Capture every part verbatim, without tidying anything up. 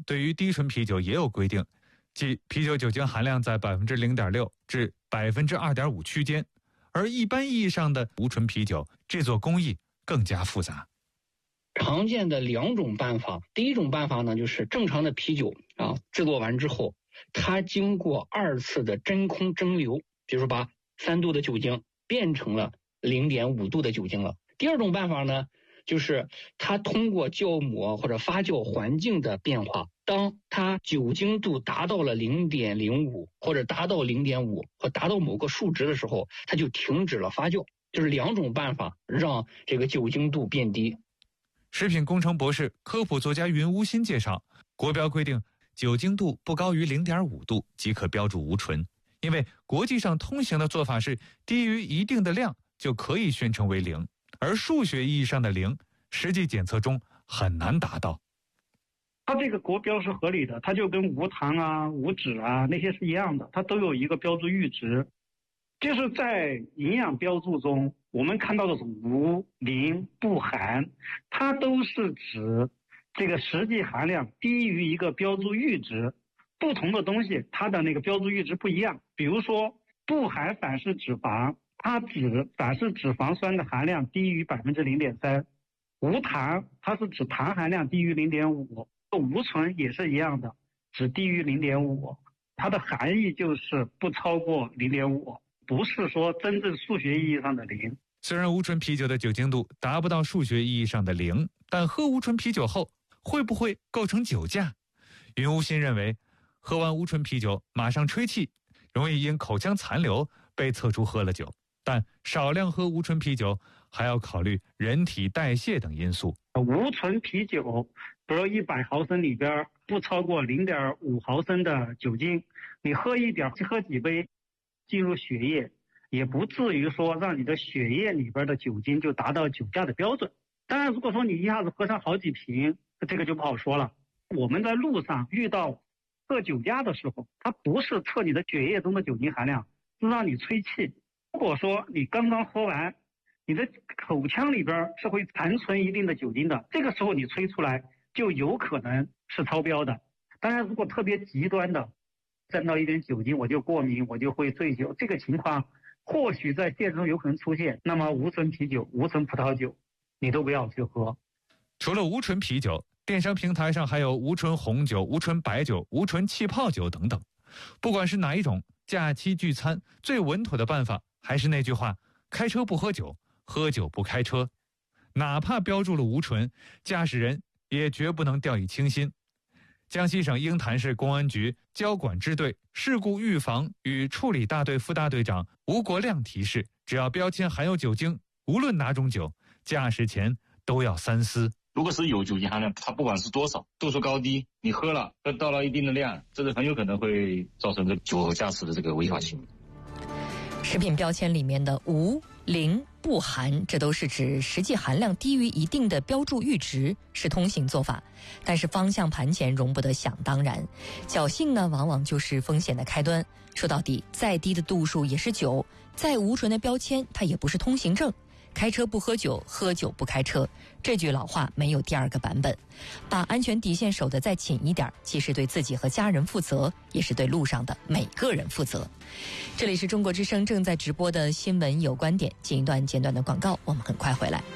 对于低醇啤酒也有规定，即啤酒酒精含量在 百分之零点六 至 百分之二点五 区间，而一般意义上的无醇啤酒制作工艺更加复杂。 常见的两种办法，第一种办法呢，就是正常的啤酒啊，制作完之后，它经过二次的真空蒸馏，比如说把三度的酒精变成了 零点五 度的酒精了。第二种办法呢，就是它通过酵母或者发酵环境的变化，当它酒精度达到了 零点零五 或者达到 零点五 或达到某个数值的时候，它就停止了发酵。就是两种办法让这个酒精度变低。 食品工程博士、科普作家云乌新介绍，国标规定酒精度不高于 零点五 度即可标注无醇，因为国际上通行的做法是低于一定的量就可以宣称为零，而数学意义上的零，实际检测中很难达到。 它这个国标是合理的，它就跟无糖啊、无脂啊那些是一样的，它都有一个标注阈值。就是在营养标注中，我们看到的是无、零、不含，它都是指这个实际含量低于一个标注阈值。不同的东西它的那个标注阈值不一样，比如说不含反式脂肪，它指反式脂肪酸的含量低于 百分之零点三， 无糖它是指糖含量低于 零点五， 无醇也是一样的，只低于 零点五， 它的含义就是不超过 零点五，不是说真正数学意义上的零。 虽然无醇啤酒的酒精度达不到数学意义上的零，但喝无醇啤酒后会不会构成酒驾？云乌新认为，喝完无醇啤酒马上吹气，容易因口腔残留被测出喝了酒，但少量喝无醇啤酒还要考虑人体代谢等因素。 无醇啤酒比如一百毫升里边不超过 零点五 毫升的酒精，你喝一点，喝几杯进入血液，也不至于说让你的血液里边的酒精就达到酒驾的标准。当然如果说你一下子喝上好几瓶，这个就不好说了。我们在路上遇到测酒驾的时候，它不是测你的血液中的酒精含量，是让你吹气。如果说你刚刚喝完，你的口腔里边是会残存一定的酒精的，这个时候你吹出来就有可能是超标的。当然如果特别极端的沾到一点酒精我就过敏，我就会醉酒，这个情况或许在现实中有可能出现，那么无醇啤酒、无醇葡萄酒你都不要去喝。 除了无醇啤酒，电商平台上还有无醇红酒、无醇白酒、无醇气泡酒等等。不管是哪一种，假期聚餐最稳妥的办法还是那句话，开车不喝酒，喝酒不开车。哪怕标注了无醇，驾驶人也绝不能掉以轻心。江西省鹰潭市公安局交管支队事故预防与处理大队副大队长吴国亮提示，只要标签含有酒精，无论哪种酒，驾驶前都要三思。 如果是有酒精含量，它不管是多少，度数高低，你喝了到了一定的量，这个很有可能会造成这酒后驾驶的这个违法行为。 食品标签里面的无、零、不含，这都是指实际含量低于一定的标注阈值，是通行做法。但是方向盘前容不得想当然，侥幸呢往往就是风险的开端。说到底，再低的度数也是酒，再无醇的标签它也不是通行证。开车不喝酒，喝酒不开车，这句老话没有第二个版本。把安全底线守得再紧一点，既是对自己和家人负责，也是对路上的每个人负责。这里是中国之声正在直播的新闻有观点，进一段简短的广告，我们很快回来。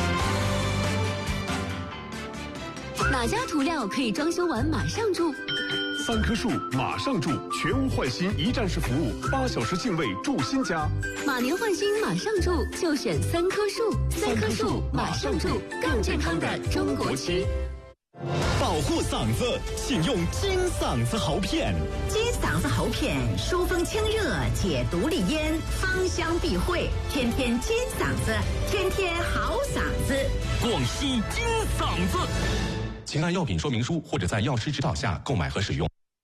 哪家涂料可以装修完马上住？ 三棵树马上住，全屋换新一站式服务，八小时净位住新家。 马年换新马上住，就选三棵树。三棵树马上住，更健康的中国区。 保护嗓子，请用金嗓子喉片。 金嗓子喉片，疏风清热，解毒利咽，芳香避秽，天天金嗓子，天天好嗓子。 广西金嗓子。请按药品说明书或者在药师指导下购买和使用。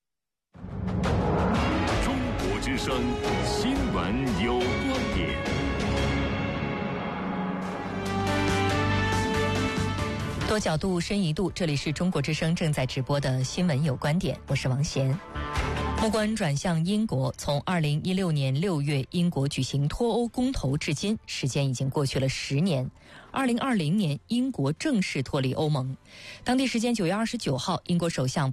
中国之声新闻有观点。 多角度深一度，这里是中国之声正在直播的新闻有观点，我是王贤。目光转向英国，从二零一六年六月英国举行脱欧公投至今，时间已经过去了十年。二零二零年英国正式脱离欧盟。当地时间九月二十九号，英国首相